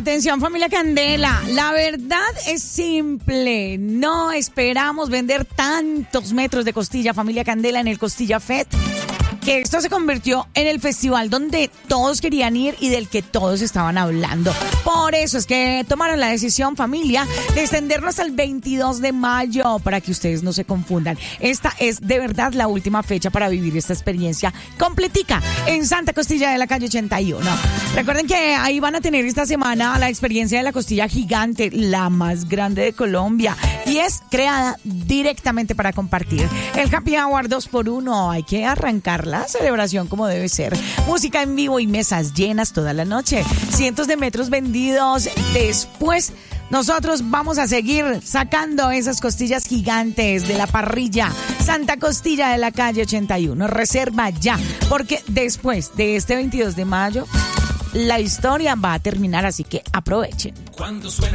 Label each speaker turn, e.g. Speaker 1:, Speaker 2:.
Speaker 1: Atención, familia Candela, la verdad es simple, no esperamos vender tantos metros de costilla, familia Candela, en el Costilla Fest, que esto se convirtió en el festival donde todos querían ir y del que todos estaban hablando. Por eso es que tomaron la decisión, familia, de extendernos hasta el 22 de mayo, para que ustedes no se confundan. Esta es de verdad la última fecha para vivir esta experiencia completica en Santa Costilla de la calle 81. Recuerden que ahí van a tener esta semana la experiencia de la costilla gigante, la más grande de Colombia, y es creada directamente para compartir. El Happy Hour 2x1, hay que arrancar la celebración como debe ser. Música en vivo y mesas llenas toda la noche. Cientos de metros vendidos. Después nosotros vamos a seguir sacando esas costillas gigantes de la parrilla. Santa Costilla de la calle 81. Reserva ya, porque después de este 22 de mayo la historia va a terminar, así que aprovechen.